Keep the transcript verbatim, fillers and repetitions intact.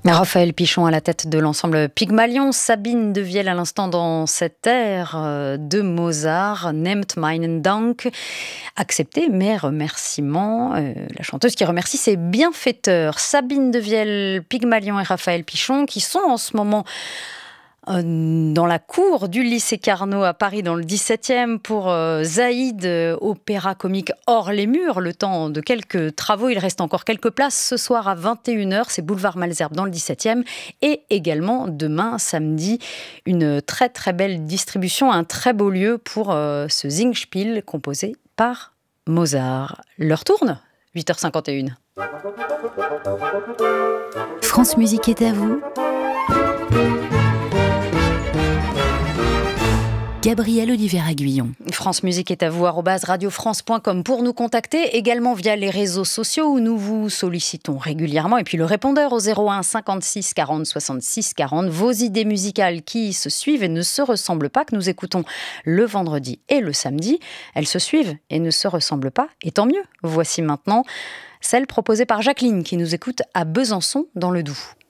Raphaël Pichon à la tête de l'ensemble Pygmalion, Sabine Devielle à l'instant dans cette ère de Mozart, Nehmt meinen Dank, accepté mes remerciements. Euh, la chanteuse qui remercie ses bienfaiteurs, Sabine Devielle, Pygmalion et Raphaël Pichon, qui sont en ce moment dans la cour du lycée Carnot à Paris, dans le dix-septième, pour euh, Zaïd, euh, opéra comique hors les murs. Le temps de quelques travaux, il reste encore quelques places. Ce soir à vingt et une heures, c'est boulevard Malesherbes dans le dix-septième. Et également demain, samedi, une très très belle distribution, un très beau lieu pour euh, ce Singspiel composé par Mozart. L'heure tourne, huit heures cinquante et une. France Musique est à vous. Gabriel Olivier-Aguillon. France Musique est à vous, arobase radiofrance point com pour nous contacter, également via les réseaux sociaux où nous vous sollicitons régulièrement. Et puis le répondeur au zéro un cinquante-six quarante soixante-six quarante. Vos idées musicales qui se suivent et ne se ressemblent pas, que nous écoutons le vendredi et le samedi. Elles se suivent et ne se ressemblent pas, et tant mieux. Voici maintenant celle proposée par Jacqueline qui nous écoute à Besançon dans le Doubs.